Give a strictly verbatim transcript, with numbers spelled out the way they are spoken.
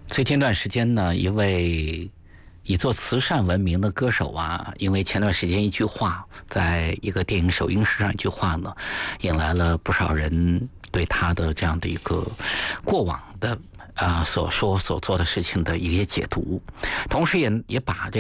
最近一段时间呢，一位以做慈善闻名的歌手啊，因为前段时间一句话，在一个电影首映式上一句话呢，引来了不少人对他的这样的一个过往的啊所说所做的事情的一些解读，同时也也把这